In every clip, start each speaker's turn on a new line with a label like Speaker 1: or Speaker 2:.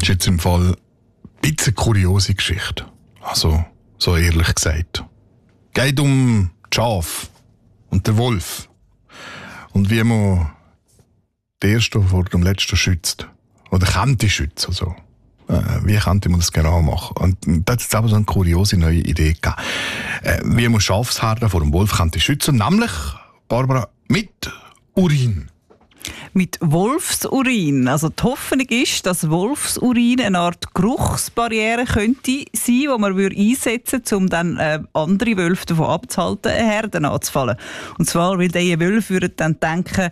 Speaker 1: ist jetzt im Fall ein bisschen eine kuriose Geschichte. Also, so ehrlich gesagt. Geht um die Schafe und den Wolf. Und wie man den ersten vor dem letzten schützt. Oder könnte schützen. Also. Wie könnte man das genau machen? Und da hat es aber so eine kuriose neue Idee gegeben. Wie man Schafsherden vor dem Wolf könnte schützen. Nämlich, Barbara, mit Urin.
Speaker 2: Mit Wolfsurin. Also die Hoffnung ist, dass Wolfsurin eine Art Geruchsbarriere könnte sein, die man einsetzen würde, um dann andere Wölfe davon abzuhalten, Herden anzufallen. Und zwar, weil diese Wölfe würden dann denken,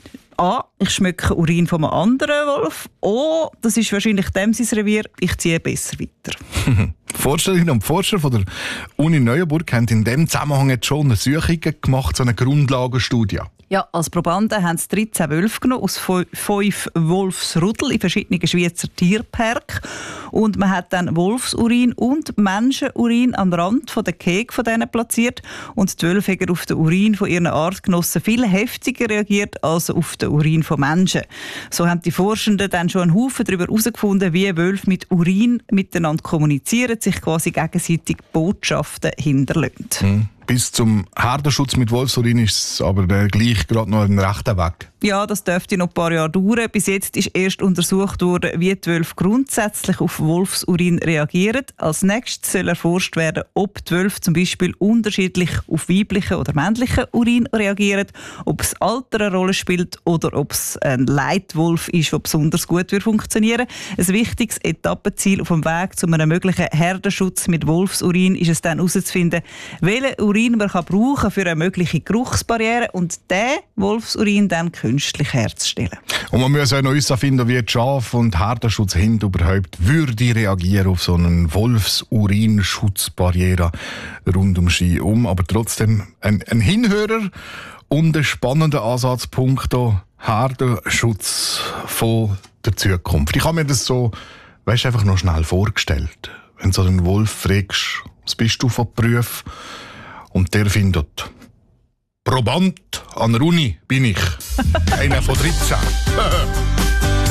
Speaker 2: ich schmecke Urin von einem anderen Wolf. Das ist wahrscheinlich dem sein Revier. Ich ziehe besser weiter.
Speaker 1: Forscherinnen und Forscher von der Uni Neuenburg haben in diesem Zusammenhang jetzt schon Untersuchungen gemacht, so eine Grundlagenstudie.
Speaker 2: Ja, als Probanden haben sie 13 Wölfe genommen aus 5 Wolfsrudel in verschiedenen Schweizer Tierparks. Und man hat dann Wolfsurin und Menschenurin am Rand der Käfige von denen platziert. Und die Wölfe haben auf den Urin von ihren Artgenossen viel heftiger reagiert als auf den Urin von Menschen. So haben die Forschenden dann schon einen Haufen darüber herausgefunden, wie Wölfe mit Urin miteinander kommunizieren, sich quasi gegenseitig Botschaften hinterlassen.
Speaker 1: Bis zum Herdenschutz mit Wolfsurin ist es aber gleich gerade noch ein rechter Weg.
Speaker 2: Ja, das dürfte noch ein paar Jahre dauern. Bis jetzt ist erst untersucht worden, wie die Wölfe grundsätzlich auf Wolfsurin reagieren. Als nächstes soll erforscht werden, ob die Wölfe zum Beispiel unterschiedlich auf weiblichen oder männlichen Urin reagieren, ob das Alter eine Rolle spielt oder ob es ein Leitwolf ist, der besonders gut funktionieren würde. Ein wichtiges Etappenziel auf dem Weg zu einem möglichen Herdenschutz mit Wolfsurin ist es dann herauszufinden, welchen Urin man brauchen kann für eine mögliche Geruchsbarriere und diesen Wolfsurin dann künstlich herzustellen.
Speaker 1: Und man muss auch noch herausfinden, wie die Schaf- und Herdenschutzhunde überhaupt würde reagieren auf so eine Wolfsurin-Schutzbarriere rund um Ski um. Aber trotzdem ein Hinhörer und ein spannender Ansatzpunkt hier, Herdenschutz von der Zukunft. Ich habe mir das so, einfach noch schnell vorgestellt. Wenn du so einen Wolf fragst, was bist du von Beruf? Und der findet, Proband an der Uni bin ich. Einer von 13.